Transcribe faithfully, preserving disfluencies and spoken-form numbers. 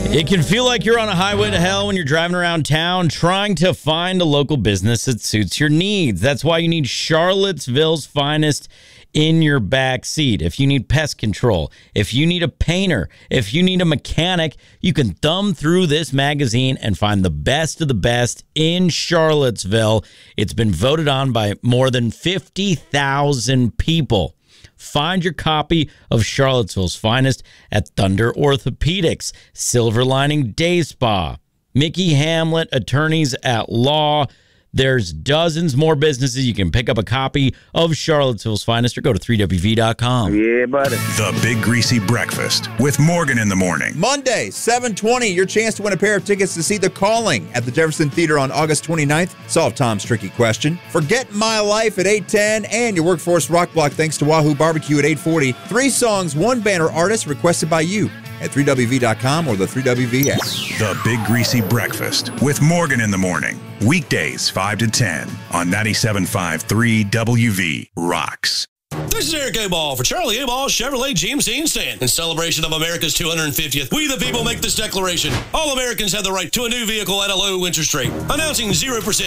It can feel like you're on a highway to hell when you're driving around town trying to find a local business that suits your needs. That's why you need Charlottesville's finest in your back seat. If you need pest control, if you need a painter, if you need a mechanic, you can thumb through this magazine and find the best of the best in Charlottesville. It's been voted on by more than fifty thousand people. Find your copy of Charlottesville's finest at Thunder Orthopedics, Silver Lining Day Spa, Mickey Hamlet Attorneys at Law. There's dozens more businesses. You can pick up a copy of Charlottesville's finest or go to three W V dot com. Yeah, buddy. The Big Greasy Breakfast with Morgan in the morning. Monday, seven twenty, your chance to win a pair of tickets to see The Calling at the Jefferson Theater on August twenty-ninth. Solve Tom's tricky question. Forget My Life at eight ten and your Workforce Rock Block thanks to Wahoo Barbecue at eight forty. Three songs, one banner artist requested by you at three W V dot com or the three W V app. The Big Greasy Breakfast with Morgan in the morning. Weekdays five to ten on ninety-seven point five three W V Rocks. This is Eric A. for Charlie A. Chevrolet G M C and Stand. In celebration of America's two hundred fiftieth, we the people make this declaration. All Americans have the right to a new vehicle at a low interest rate. Announcing zero percent